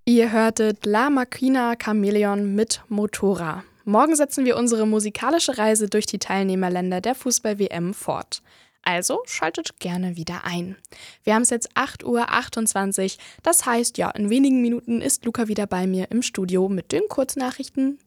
Ihr hörtet La Máquina Chameleon mit Motora. Morgen setzen wir unsere musikalische Reise durch die Teilnehmerländer der Fußball-WM fort. Also schaltet gerne wieder ein. Wir haben es jetzt 8:28 Uhr. Das heißt, ja, in wenigen Minuten ist Luca wieder bei mir im Studio mit den Kurznachrichten.